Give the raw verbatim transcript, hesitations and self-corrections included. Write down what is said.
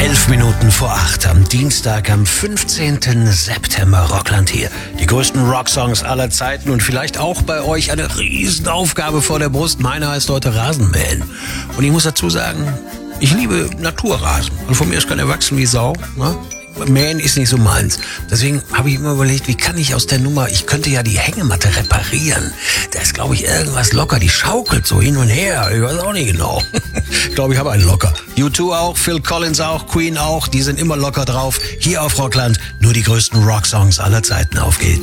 Elf Minuten vor acht am Dienstag, am fünfzehnten September. Rockland hier. Die größten Rocksongs aller Zeiten und vielleicht auch bei euch eine Riesenaufgabe vor der Brust. Meine heißt heute Rasenmähen. Und ich muss dazu sagen, ich liebe Naturrasen. Und von mir ist kein Erwachsen wie Sau. Ne? Mähen ist nicht so meins. Deswegen habe ich immer überlegt, wie kann ich aus der Nummer, ich könnte ja die Hängematte reparieren. Da ist, glaube ich, irgendwas locker. Die schaukelt so hin und her. Ich weiß auch nicht genau. Ich glaube, ich habe einen locker. U zwei auch, Phil Collins auch, Queen auch. Die sind immer locker drauf. Hier auf Rockland nur die größten Rocksongs aller Zeiten. Auf geht's.